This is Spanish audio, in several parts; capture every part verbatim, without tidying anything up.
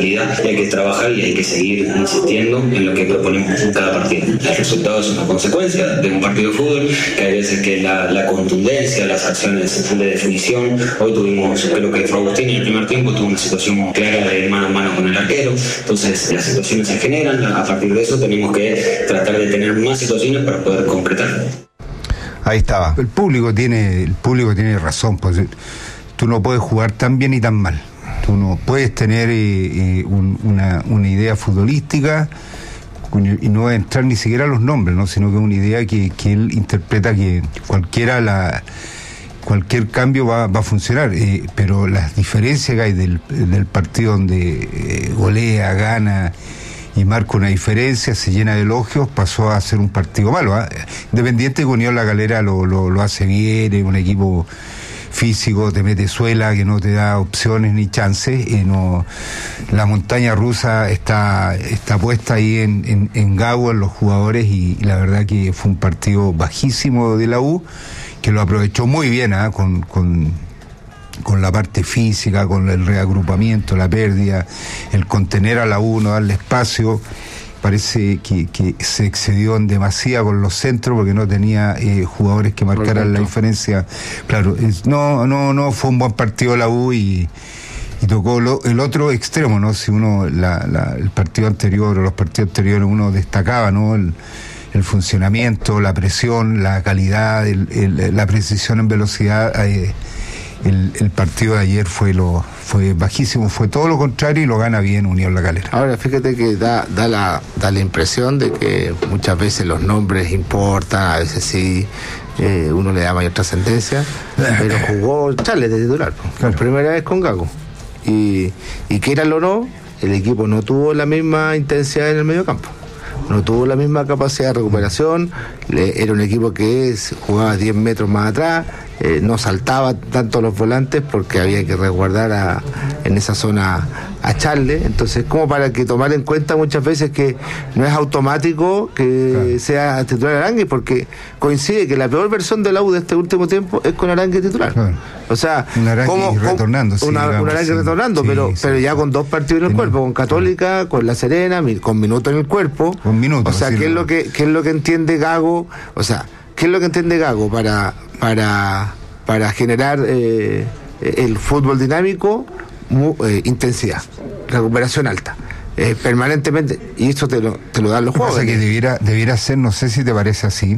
mentalidad, y hay que trabajar y hay que seguir insistiendo en lo que proponemos en cada partido. El resultado es una consecuencia de un partido de fútbol, que hay veces que la, la contundencia, las acciones de definición. Hoy tuvimos, creo que Agustín en el primer tiempo tuvo una situación clara de mano a mano con el arquero, entonces las situaciones se generan, a partir de eso tenemos que tratar de tener más situaciones para poder concretar. Ahí estaba. El público tiene, el público tiene razón, pues tú no puedes jugar tan bien y tan mal. Tú no puedes tener eh, eh, un, una, una idea futbolística y no entrar ni siquiera a los nombres, ¿no? Sino que es una idea que, que él interpreta que cualquiera la cualquier cambio va, va a funcionar, eh, pero las diferencias que hay del, del partido donde eh, golea, gana y marca una diferencia, se llena de elogios, pasó a ser un partido malo, ¿eh? Independiente que Unión La Calera lo, lo, lo hace bien, es un equipo físico, te mete suela, que no te da opciones ni chances, eh, no, la montaña rusa está, está puesta ahí en, en, en Gago, en los jugadores, y, y la verdad que fue un partido bajísimo de la U, que lo aprovechó muy bien, ¿eh? con, con, con la parte física, con el reagrupamiento, la pérdida, el contener a la U, no darle espacio. Parece que, que se excedió en demasía con los centros porque no tenía eh, jugadores que marcaran Perfecto. La diferencia. Claro, es, no, no, no fue un buen partido la U y, y tocó lo, el otro extremo, ¿no? Si uno, la, la, el partido anterior o los partidos anteriores uno destacaba, ¿no? El, el funcionamiento, la presión, la calidad, el, el, la precisión en velocidad. Eh, el, el partido de ayer fue lo fue bajísimo, fue todo lo contrario y lo gana bien Unión La Calera. Ahora, fíjate que da, da, la, da la impresión de que muchas veces los nombres importan, a veces sí, eh, uno le da mayor trascendencia, pero jugó Charles de titular, claro. Por primera vez con Gago. Y, y quieran o no, el equipo no tuvo la misma intensidad en el mediocampo. No tuvo la misma capacidad de recuperación, le, era un equipo que jugaba diez metros más atrás, eh, no saltaba tanto los volantes porque había que resguardar a, en esa zona a Charles, entonces como para que tomar en cuenta muchas veces que no es automático que claro. sea titular Aránguiz, porque coincide que la peor versión de la U de este último tiempo es con Aránguiz titular, claro. O sea, un Aránguiz retornando, sí, una, un Aránguiz sí, retornando, sí, pero, sí, pero ya con dos partidos en el cuerpo, con Católica, claro. con La Serena, con minutos en el cuerpo, con minutos, o sea, sí, ¿qué no. es lo que qué es lo que entiende Gago? O sea, ¿qué es lo que entiende Gago para para para generar eh, el fútbol dinámico? Mu, eh, intensidad, recuperación alta, eh, permanentemente, y esto te lo, te lo dan los juegos. Pasa que debiera, debiera ser, no sé si te parece así,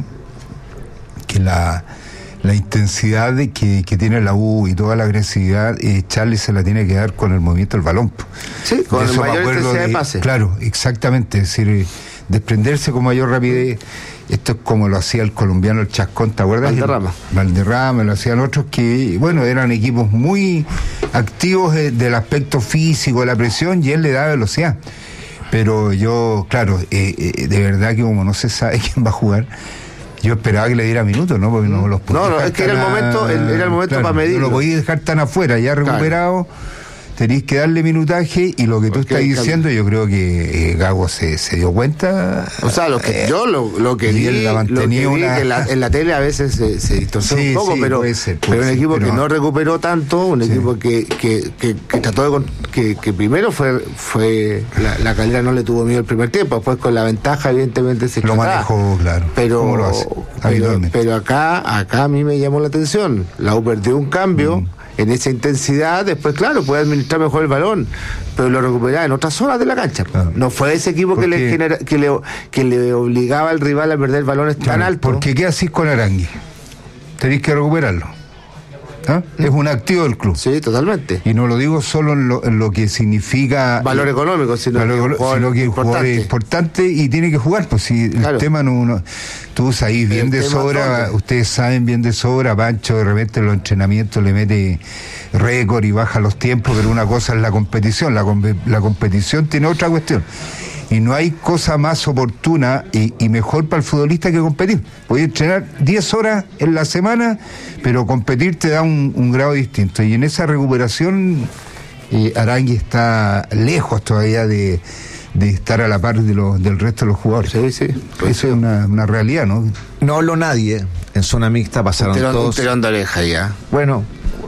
que la, la intensidad de que, que tiene la U y toda la agresividad, eh, Charlie se la tiene que dar con el movimiento del balón. Sí, con de mayor intensidad de, de pase. Claro, exactamente, es decir, eh, desprenderse con mayor rapidez. Esto es como lo hacía el colombiano, el Chascón, ¿te acuerdas? Valderrama. Valderrama, lo hacían otros que, bueno, eran equipos muy activos de, del aspecto físico, de la presión, y él le da velocidad. Pero yo, claro, eh, eh, de verdad que como no se sabe quién va a jugar, yo esperaba que le diera minutos, ¿no? Porque no los podía No, no, es que era el momento, a, era el momento claro, para medir. No lo podía dejar tan afuera, ya recuperado. Claro. Tenéis que darle minutaje, y lo que tú estás diciendo, yo creo que eh, Gago se, se dio cuenta. O sea, lo que, eh, yo lo, lo que vi, lo que vi una... que en, la, en la tele a veces se, se distorsionó sí, un poco, sí, pero, puede ser, puede pero un equipo ser, pero... que no recuperó tanto, un sí. equipo que, que, que, que trató de... Que, que primero fue... fue la, la Calera no le tuvo miedo el primer tiempo, después con la ventaja evidentemente se lo manejó, claro. Pero, ¿cómo lo hace? Pero, pero acá, acá a mí me llamó la atención. La U perdió un cambio... Mm. En esa intensidad, después, claro, puede administrar mejor el balón, pero lo recuperaba en otras zonas de la cancha. Claro. No fue ese equipo que le, genera, que, le, que le obligaba al rival a perder balones claro, tan altos. Porque ¿qué hacís con Aránguiz? Tenéis que recuperarlo. ¿Ah? ¿Mm? Es un activo del club. Sí, totalmente. Y no lo digo solo en lo, en lo que significa... Valor económico, sino, valor, que, sino que es un jugador importante y tiene que jugar, pues si claro. el tema no... no tú sabés bien el de sobra, ustedes saben bien de sobra, Pancho de repente en los entrenamientos le mete récord y baja los tiempos, pero una cosa es la competición, la, la competición tiene otra cuestión. Y no hay cosa más oportuna y, y mejor para el futbolista que competir. Puedes entrenar diez horas en la semana, pero competir te da un, un grado distinto. Y en esa recuperación, eh, Aránguiz está lejos todavía de, de estar a la par de los, del resto de los jugadores. Sí, sí. Pues eso es una, una realidad, ¿no? No habló nadie en zona mixta, pasaron un tirón, todos. Un tirón de oreja ya. Bueno,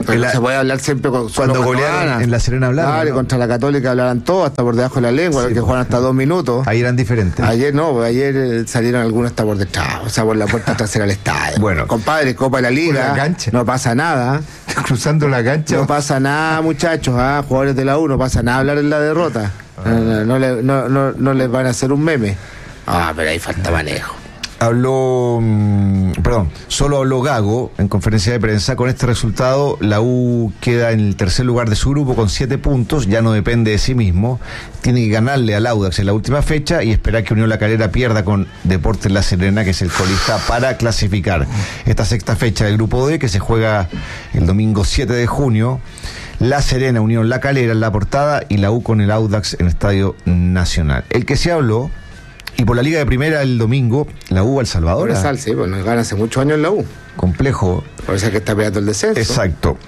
pero la, no se puede hablar siempre con cuando golearon en La Serena hablaron. Claro, ¿no? Contra la Católica hablaran todos, hasta por debajo de la lengua, sí, que juegan hasta dos minutos. Ahí eran diferentes. Ayer no, ayer salieron algunos hasta por detrás, o sea, por la puerta trasera del estadio. Bueno. Compadre, Copa de la Liga, la no pasa nada. Cruzando la cancha. No pasa nada, muchachos, ¿ah? Jugadores de la U, no pasa nada hablar en la derrota. Ah. No, no, no, le, no, no, no les van a hacer un meme. Ah, pero ahí falta manejo. Habló, mmm, perdón, solo habló Gago en conferencia de prensa. Con este resultado, la U queda en el tercer lugar de su grupo con siete puntos, ya no depende de sí mismo. Tiene que ganarle al Audax en la última fecha y esperar que Unión La Calera pierda con Deportes La Serena, que es el colista, para clasificar. Esta sexta fecha del grupo D, que se juega el domingo siete de junio. La Serena, Unión La Calera en la portada y la U con el Audax en el Estadio Nacional. El que se habló. Y por la Liga de Primera el domingo, la U El Salvador. Por sí, pues nos gana hace muchos años la U. Complejo. Por eso es que está peleando el descenso. Exacto.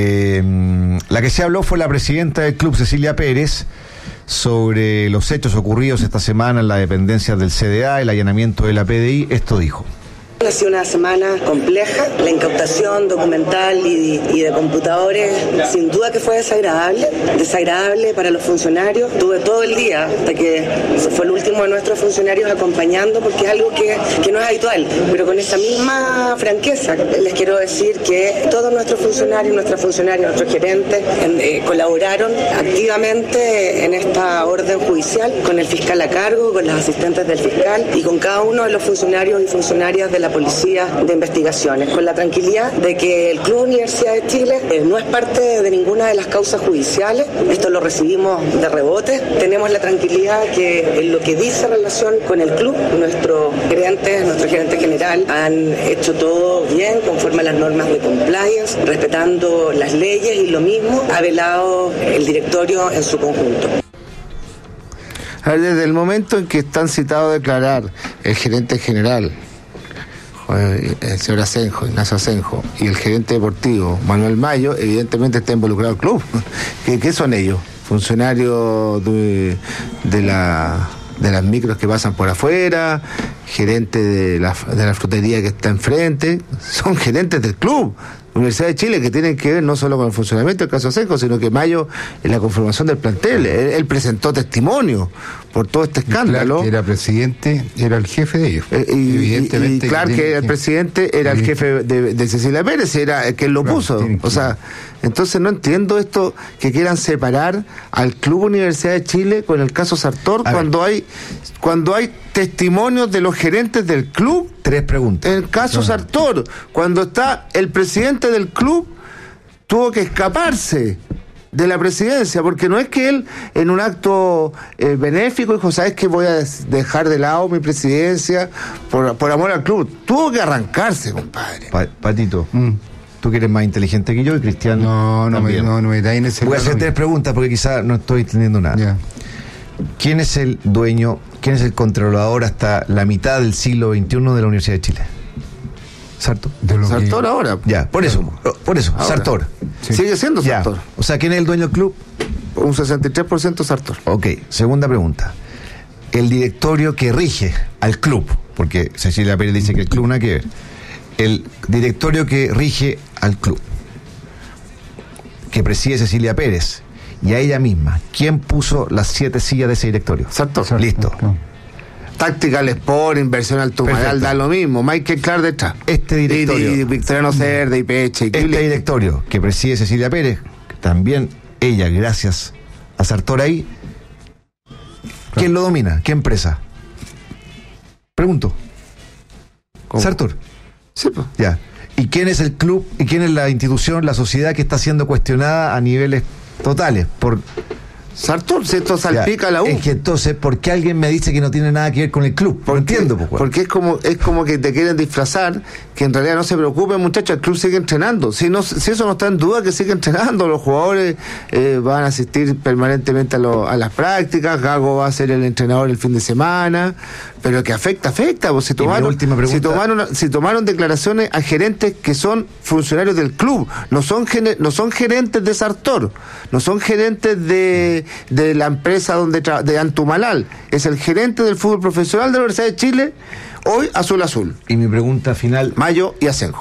Eh, la que se habló fue la presidenta del club, Cecilia Pérez, sobre los hechos ocurridos esta semana en las dependencias del C D A, el allanamiento de la P D I. Esto dijo. Ha sido una semana compleja, la incautación documental y, y de computadores sin duda que fue desagradable, desagradable para los funcionarios. Tuve todo el día hasta que fue el último de nuestros funcionarios acompañando, porque es algo que, que no es habitual, pero con esa misma franqueza les quiero decir que todos nuestros funcionarios, nuestras funcionarias, nuestros gerentes eh, colaboraron activamente en esta orden judicial con el fiscal a cargo, con las asistentes del fiscal y con cada uno de los funcionarios y funcionarias de la Policía de Investigaciones, con la tranquilidad de que el Club Universidad de Chile eh, no es parte de ninguna de las causas judiciales. Esto lo recibimos de rebote. Tenemos la tranquilidad que en lo que dice relación con el club, nuestros gerentes, nuestro gerente general han hecho todo bien, conforme a las normas de compliance, respetando las leyes, y lo mismo ha velado el directorio en su conjunto. A ver, desde el momento en que están citados a declarar el gerente general, el señor Asenjo, Ignacio Asenjo, y el gerente deportivo, Manuel Mayo, evidentemente está involucrado el club. ¿Qué, qué son ellos? Funcionarios de, de, la, de las micros que pasan por afuera, gerente de la, de la frutería que está enfrente, son gerentes del club. Universidad de Chile, que tienen que ver no solo con el funcionamiento del caso Asenjo, sino que Mayo en la conformación del plantel. Él, él presentó testimonio por todo este escándalo. Clark, que era presidente, era el jefe de ellos. Eh, y, Evidentemente. Y, y Clark, que era el presidente, era el jefe de, de Cecilia Pérez, era el que él lo claro, puso. O sea, entonces no entiendo esto que quieran separar al Club Universidad de Chile con el caso Sartor cuando hay, cuando hay testimonios de los gerentes del club. Tres preguntas. El caso no. Sartor, cuando está el presidente del club, tuvo que escaparse de la presidencia, porque no es que él en un acto eh, benéfico dijo, ¿sabes qué? Voy a dejar de lado mi presidencia por, por amor al club. Tuvo que arrancarse, compadre. Pa- Patito, mm. tú que eres más inteligente que yo y Cristian. No, no me, no, no me da en ese Voy a hacer tres preguntas porque quizás no estoy entendiendo nada. Yeah. ¿Quién es el dueño, quién es el controlador hasta la mitad del siglo veintiuno de la Universidad de Chile? ¿Sartor? Sartor que... ahora. Ya, por eso, por eso, ahora. Sartor. Sí. Sigue siendo ya. Sartor. O sea, ¿quién es el dueño del club? Un sesenta y tres por ciento Sartor. Ok, segunda pregunta. El directorio que rige al club, porque Cecilia Pérez dice que el club nada que ver. El directorio que rige al club, que preside Cecilia Pérez, y a ella misma, ¿quién puso las siete sillas de ese directorio? Sartor. Sartor. Listo. Tactical Sport, inversión al Tumaral, da lo mismo. Michael Clark detrás. Este directorio. Y, y Victoriano Cerda y Peche. Y este directorio que preside Cecilia Pérez, también ella, gracias a Sartor ahí, ¿quién lo domina? ¿Qué empresa? Pregunto. ¿Cómo? Sartor. Sí, pues. Ya. ¿Y quién es el club y quién es la institución, la sociedad que está siendo cuestionada a niveles totales por Sartor? Si esto salpica ya, la U. Es que entonces, ¿por qué alguien me dice que no tiene nada que ver con el club? No entiendo. Pues, porque es como es como que te quieren disfrazar, que en realidad no se preocupen, muchachos, el club sigue entrenando. Si no, si eso no está en duda, que sigue entrenando. Los jugadores eh, van a asistir permanentemente a, lo, a las prácticas. Gago va a ser el entrenador el fin de semana. Pero que afecta, afecta. Pues si tomaron, si tomaron, si tomaron declaraciones a gerentes que son funcionarios del club, no son no son gerentes de Sartor, no son gerentes de, de la empresa donde tra- de Antumalal, es el gerente del fútbol profesional de la Universidad de Chile, hoy Azul Azul. Y mi pregunta final, Mayo y Asenjo.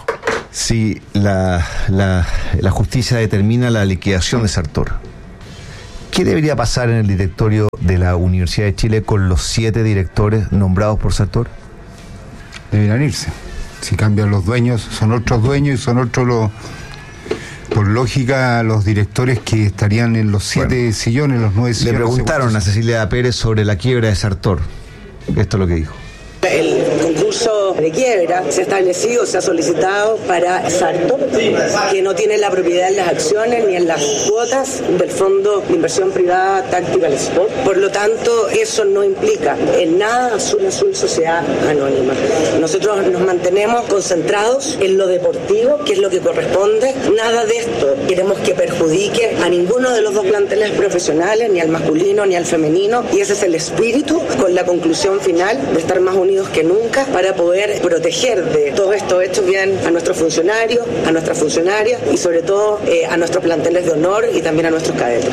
Si la, la, la justicia determina la liquidación de Sartor, ¿qué debería pasar en el directorio de la Universidad de Chile con los siete directores nombrados por Sartor? Deberían irse. Si cambian los dueños, son otros dueños y son otros los... Por lógica, los directores que estarían en los siete bueno, sillones, los nueve sillones. Le preguntaron a Cecilia Pérez sobre la quiebra de Sartor. Esto es lo que dijo. El concurso de quiebra se ha establecido, se ha solicitado para Sartor, que no tiene la propiedad en las acciones ni en las cuotas del Fondo de Inversión Privada Tactical Sport. Por lo tanto, eso no implica en nada Azul Azul Sociedad Anónima. Nosotros nos mantenemos concentrados en lo deportivo, que es lo que corresponde. Nada de esto queremos que perjudique a ninguno de los dos planteles profesionales, ni al masculino ni al femenino, y ese es el espíritu con la conclusión final de estar más unidos que nunca para poder proteger de todos estos hechos bien a nuestros funcionarios, a nuestras funcionarias y sobre todo eh, a nuestros planteles de honor y también a nuestros cadetes.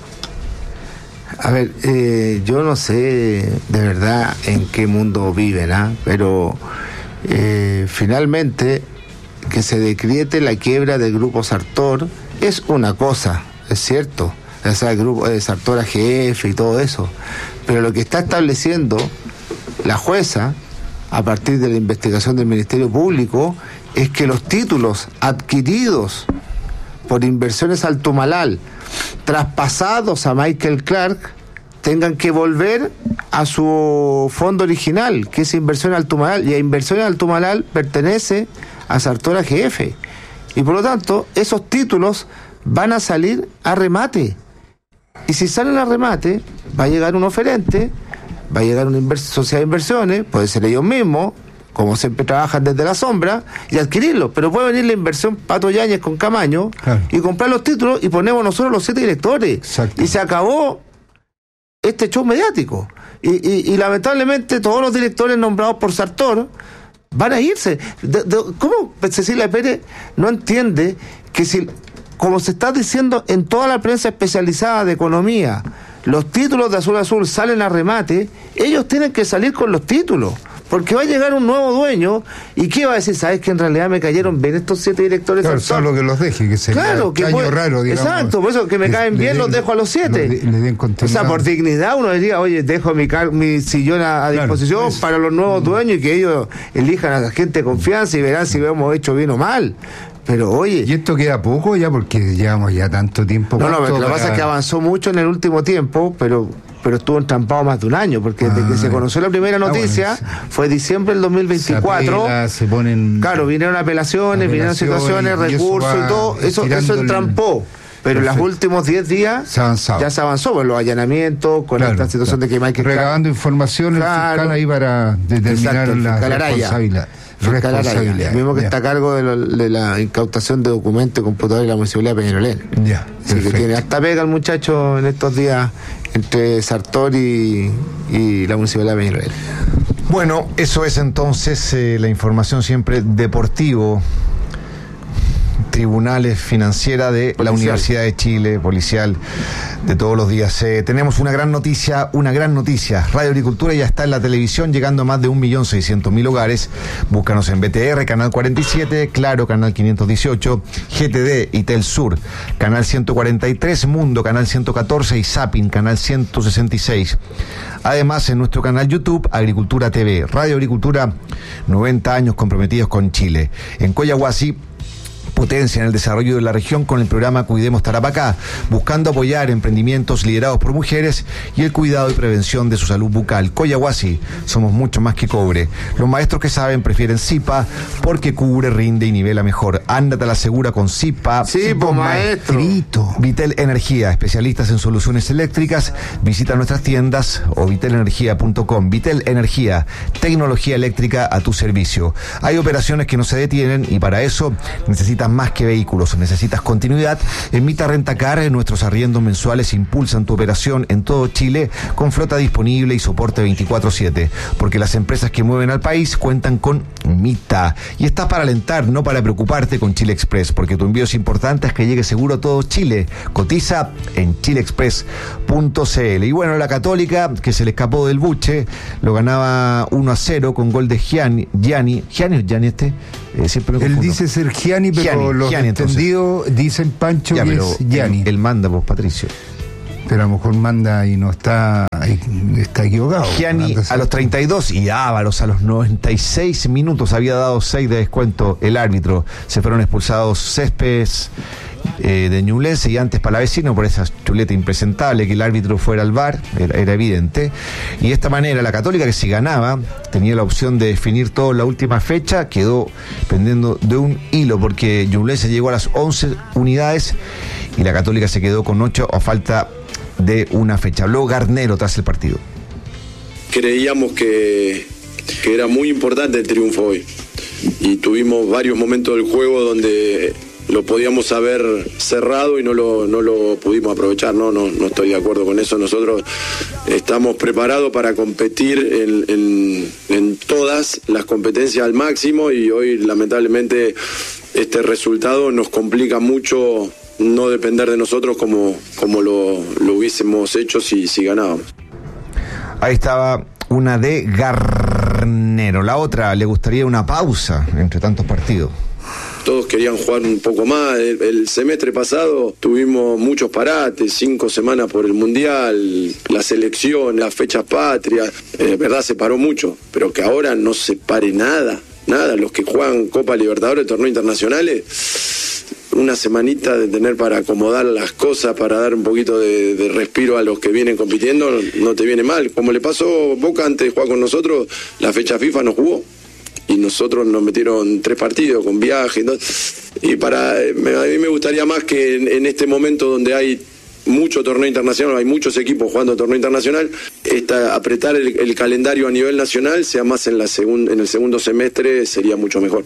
A ver, eh, yo no sé de verdad en qué mundo viven, ¿ah? Pero eh, finalmente que se decrete la quiebra del grupo Sartor es una cosa, es cierto, o sea, el grupo de Sartor A G F y todo eso, pero lo que está estableciendo la jueza, a partir de la investigación del Ministerio Público, es que los títulos adquiridos por Inversiones Altumalal, traspasados a Michael Clark, tengan que volver a su fondo original, que es Inversiones Altumalal, y a Inversiones Altumalal pertenece a Sartor A G F. Y por lo tanto, esos títulos van a salir a remate. Y si salen a remate, va a llegar un oferente, va a llegar una invers- sociedad de inversiones, puede ser ellos mismos, como siempre trabajan desde la sombra, y adquirirlos. Pero puede venir la inversión Pato Yáñez con Camaño, claro, y comprar los títulos y ponemos nosotros los siete directores. Exacto. Y se acabó este show mediático. Y, y, y lamentablemente todos los directores nombrados por Sartor van a irse. De, de, ¿Cómo Cecilia Pérez no entiende que si, como se está diciendo en toda la prensa especializada de economía, los títulos de Azul Azul salen a remate, ellos tienen que salir con los títulos, porque va a llegar un nuevo dueño, y ¿qué va a decir? ¿Sabes que en realidad me cayeron bien estos siete directores? Claro, solo que los deje, que sería claro, que extraño, raro, digamos. Exacto, por eso que me que caen bien, den, los dejo a los siete. Le, le den o sea, por dignidad uno diría, oye, dejo mi, car- mi sillón a, a disposición, claro, pues, para los nuevos dueños, y que ellos elijan a la gente de confianza y verán si hemos hecho bien o mal. Pero oye... ¿Y esto queda poco ya? Porque llevamos ya tanto tiempo... No, no, lo que para... pasa es que avanzó mucho en el último tiempo, pero pero estuvo entrampado más de un año, porque ah, desde que se conoció la primera noticia, ah, bueno, sí, fue diciembre del dos mil veinticuatro. Se, apela, se ponen... Claro, vinieron apelaciones, apelaciones vinieron situaciones, y recursos y todo, eso, eso entrampó. Pero en los últimos diez días se ya se avanzó, con los allanamientos, con claro, esta situación claro, de que Michael recabando Clark, información claro, el fiscal ahí para determinar exacto, la responsabilidad. Responsabilidad. El mismo que ya está a cargo de, lo, de la incautación de documentos y computadores de la Municipalidad de Peñalolén. Ya. Así perfecto, que tiene hasta pega el muchacho en estos días entre Sartor y, y la Municipalidad de Peñalolén. Bueno, eso es entonces eh, la información siempre deportivo. Tribunales Financiera de policial, la Universidad de Chile, policial, de todos los días. Eh, tenemos una gran noticia, una gran noticia. Radio Agricultura ya está en la televisión, llegando a más de un millón seiscientos mil hogares. Búscanos en B T R, canal cuarenta y siete, Claro, canal quinientos dieciocho, G T D y Telsur, canal ciento cuarenta y tres, Mundo, canal ciento catorce y Zapping, canal ciento sesenta y seis. Además, en nuestro canal YouTube, Agricultura T V. Radio Agricultura, noventa años comprometidos con Chile. En Coyahuasi, potencia en el desarrollo de la región con el programa Cuidemos Tarapacá, buscando apoyar emprendimientos liderados por mujeres y el cuidado y prevención de su salud bucal. Coyahuasi, somos mucho más que cobre. Los maestros que saben prefieren Zipa porque cubre, rinde y nivela mejor. Ándate a la segura con Zipa. Sí, pues maestro. Vitel Energía, especialistas en soluciones eléctricas. Visita nuestras tiendas o vitel energía punto com. Vitel Energía, tecnología eléctrica a tu servicio. Hay operaciones que no se detienen y para eso necesitas más que vehículos, necesitas continuidad. En Mita Rentacar, nuestros arriendos mensuales impulsan tu operación en todo Chile con flota disponible y soporte veinticuatro siete, porque las empresas que mueven al país cuentan con Mita. Y estás para alentar, no para preocuparte con Chile Express, porque tu envío es importante, es que llegue seguro a todo Chile. Cotiza en chile express punto c l. Y bueno, la Católica, que se le escapó del buche, lo ganaba uno a cero con gol de Gianni, Gianni, Gianni o Gianni este, Eh, siempre me Él confundo. dice ser Gianni, pero Gianni, los Gianni, entendidos dicen Pancho Ya, que pero es Gianni. él, él manda, pues, Patricio. Pero a lo mejor manda y no está, está equivocado. Gianni a los treinta y dos y Ávaros a los noventa y seis minutos había dado seis de descuento el árbitro. Se fueron expulsados Céspedes eh, de Ñublense y antes Palavecino por esa chuleta impresentable que el árbitro fuera al V A R, era, era evidente. Y de esta manera la Católica, que si ganaba tenía la opción de definir todo en la última fecha, quedó pendiendo de un hilo porque Ñublense llegó a las once unidades y la Católica se quedó con ocho a falta de una fecha. Habló Garnero tras el partido. Creíamos que, que era muy importante el triunfo hoy y tuvimos varios momentos del juego donde lo podíamos haber cerrado y no lo, no lo pudimos aprovechar. No, no, no estoy de acuerdo con eso. Nosotros estamos preparados para competir en, en, en todas las competencias al máximo y hoy lamentablemente este resultado nos complica mucho no depender de nosotros como, como lo, lo hubiésemos hecho si, si ganábamos. Ahí estaba una de Garnero. La otra, le gustaría una pausa entre tantos partidos. Todos querían jugar un poco más. El, el semestre pasado tuvimos muchos parates, cinco semanas por el Mundial, la selección, las fechas patrias. Eh, verdad, se paró mucho, pero que ahora no se pare nada, nada. Los que juegan Copa Libertadores, torneos internacionales, una semanita de tener para acomodar las cosas, para dar un poquito de, de respiro a los que vienen compitiendo, no te viene mal. Como le pasó Boca antes de jugar con nosotros, la fecha FIFA no jugó. Y nosotros nos metieron tres partidos con viaje. Y para me, a mí me gustaría más que en, en este momento donde hay mucho torneo internacional, hay muchos equipos jugando torneo internacional, esta, apretar el, el calendario a nivel nacional, sea más en, la segun, en el segundo semestre, sería mucho mejor.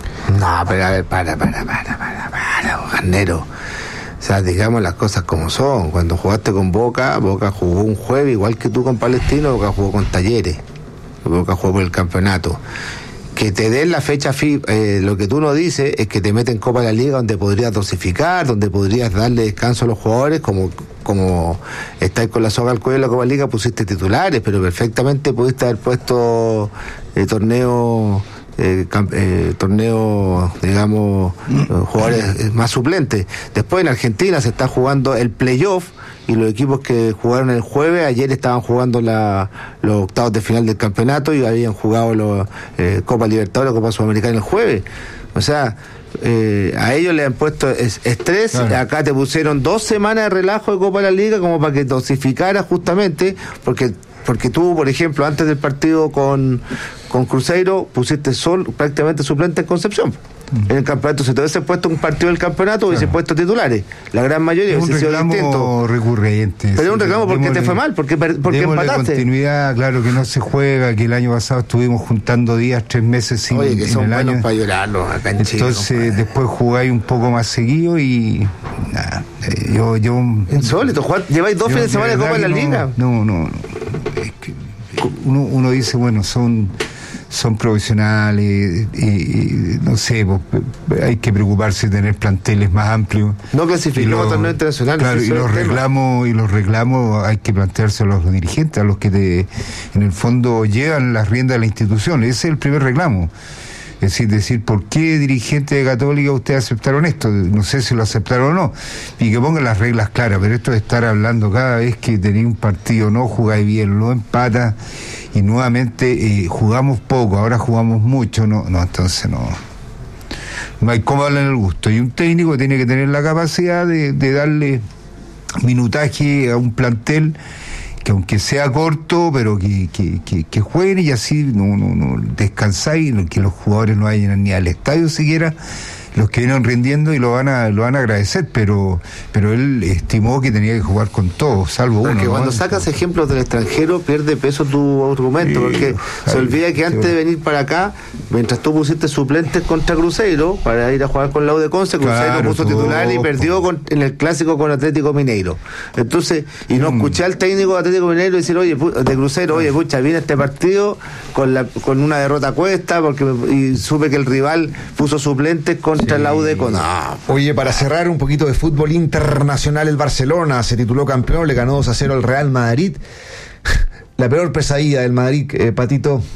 No, pero a ver, para, para, para, para, para, Garnero. O sea, digamos las cosas como son. Cuando jugaste con Boca, Boca jugó un jueves, igual que tú con Palestino, Boca jugó con Talleres. Boca jugó por el campeonato. Que te den la fecha FIFA, eh, lo que tú no dices es que te meten Copa de la Liga donde podrías dosificar, donde podrías darle descanso a los jugadores, como como estáis con la soga al cuello de la Copa de la Liga, pusiste titulares, pero perfectamente pudiste haber puesto eh, torneo, eh, camp- eh, torneo, digamos, eh, jugadores más suplentes. Después en Argentina se está jugando el playoff, y los equipos que jugaron el jueves, ayer estaban jugando la, los octavos de final del campeonato y habían jugado los eh, Copa Libertadores, Copa Sudamericana el jueves. O sea, eh, a ellos le han puesto es, estrés, claro. Acá te pusieron dos semanas de relajo de Copa de la Liga como para que dosificara justamente, porque porque tú, por ejemplo, antes del partido con, con Cruzeiro, pusiste sol, prácticamente suplente en Concepción. En el campeonato, si te hubiese puesto un partido del campeonato, hubiese claro. puesto titulares. La gran mayoría hubiese sido distinto. Es un reclamo recurrente. Pero es un reclamo porque démosle, te fue mal, porque, porque empataste. Continuidad, claro que no se juega, que el año pasado estuvimos juntando días, tres meses sin Oye, que en son el buenos año. Para llorarlos acá en Chile. Entonces, compadre. Después jugáis un poco más seguido y. Nada, yo, yo. Insólito, Juan, lleváis dos fines de semana de Copa en la no, Liga. No, no, no. Es que uno, uno dice, bueno, son. son profesionales y, y no sé, pues, hay que preocuparse de tener planteles más amplios. No clasificamos a torneos internacionales. Claro, y los reclamos y los reclamos hay que plantearse a los dirigentes, a los que te, en el fondo llevan las riendas de la institución. Ese es el primer reclamo. Es decir, decir, ¿por qué dirigentes de Católica ustedes aceptaron esto? No sé si lo aceptaron o no. Y que pongan las reglas claras, pero esto de estar hablando cada vez que tenéis un partido, no jugáis bien, lo empata y nuevamente eh, jugamos poco, ahora jugamos mucho, no, no, entonces no. No hay cómo darle el gusto. Y un técnico tiene que tener la capacidad de, de darle minutaje a un plantel que aunque sea corto, pero que, que, que, que jueguen y así no, no, no descansáis, que los jugadores no vayan ni al estadio siquiera, los que vienen rindiendo y lo van a lo van a agradecer, pero pero él estimó que tenía que jugar con todos, salvo porque uno. Porque cuando ¿no? sacas ejemplos del extranjero pierde peso tu argumento, sí, porque ay, se olvida que antes sí. de venir para acá, mientras tú pusiste suplentes contra Cruzeiro para ir a jugar con la U de Conce, Cruzeiro claro, puso titular y perdió con, en el clásico con Atlético Mineiro. Entonces, y no mm. escuché al técnico de Atlético Mineiro decir, oye, de Cruzeiro, oye, escucha, viene este partido con la con una derrota a cuesta, porque y supe que el rival puso suplentes contra sí. la U de Conce. No. Oye, para cerrar un poquito de fútbol internacional, el Barcelona se tituló campeón, le ganó dos a cero al Real Madrid. La peor pesadilla del Madrid, eh, Patito.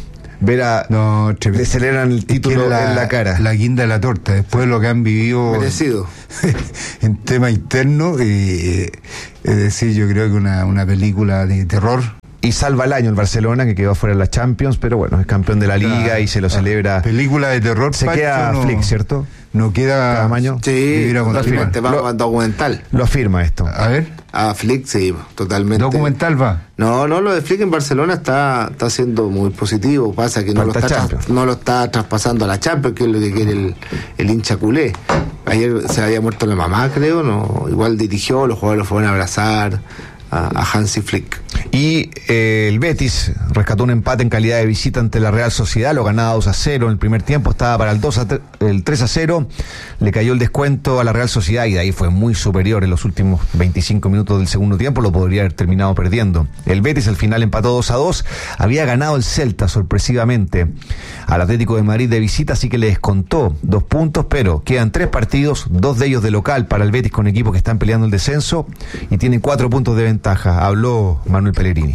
ver a... No, le celebran el título la, en la cara. La guinda de la torta, después de lo que han vivido... Merecido. en tema interno, eh, es decir, yo creo que una, una película de terror. Y salva el año el Barcelona, que quedó fuera de la Champions, pero bueno, es campeón de la Liga, ah, y se lo ah, celebra. Película de terror. Se Pacho, queda no, Flick, ¿cierto? No queda Tamaño. Sí, totalmente va lo, a documental. Lo afirma esto. A ver. A Flick, sí, totalmente. ¿Documental va? No, no, lo de Flick en Barcelona está, está siendo muy positivo. Pasa que no lo, está tras, no lo está traspasando a la Champions, que es lo que quiere el, el hincha culé. Ayer se había muerto la mamá, creo, no, igual dirigió, los jugadores lo fueron a abrazar a, a Hansi Flick. Y eh, el Betis rescató un empate en calidad de visita ante la Real Sociedad, lo ganaba dos a cero en el primer tiempo, estaba para el, dos a tre- el tres a cero, le cayó el descuento a la Real Sociedad y de ahí fue muy superior en los últimos veinticinco minutos del segundo tiempo, lo podría haber terminado perdiendo. El Betis al final empató dos a dos, había ganado el Celta sorpresivamente al Atlético de Madrid de visita, así que le descontó dos puntos, pero quedan tres partidos, dos de ellos de local para el Betis con equipos que están peleando el descenso y tienen cuatro puntos de ventaja. Habló Manuel Pellegrini.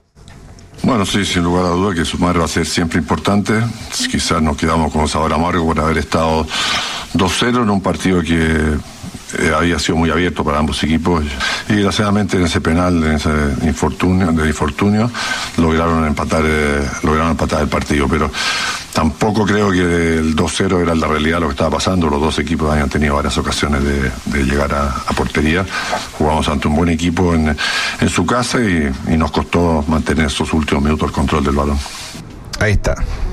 Bueno, sí, sin lugar a duda que sumar va a ser siempre importante. Quizás nos quedamos con sabor amargo por haber estado dos cero en un partido que eh, había sido muy abierto para ambos equipos y desgraciadamente en ese penal, en ese infortunio, de infortunio, lograron empatar, eh, lograron empatar el partido, pero tampoco creo que el dos cero era la realidad de lo que estaba pasando. Los dos equipos habían tenido varias ocasiones de, de llegar a, a portería. Jugamos ante un buen equipo en, en su casa y, y nos costó mantener esos últimos minutos el control del balón. Ahí está.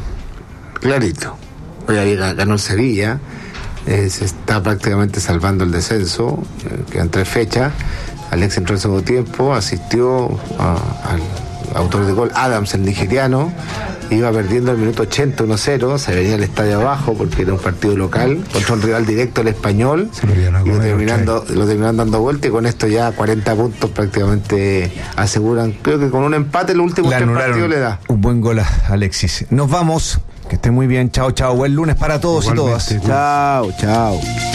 Clarito. Hoy ganó el Sevilla, eh, se está prácticamente salvando el descenso, eh, quedan tres fechas. Alex entró en el segundo tiempo, asistió a, al autor de gol, Adams, el nigeriano. Iba perdiendo el minuto ochenta, uno cero, se venía al estadio abajo porque era un partido local contra un rival directo, el Español, y lo terminando, lo terminaron dando vuelta y con esto ya cuarenta puntos prácticamente aseguran. Creo que con un empate el último tres partidos le da. Un buen gol a Alexis. Nos vamos, que esté muy bien, chao, chao, buen lunes para todos. Igualmente, y todas. Chao, chao.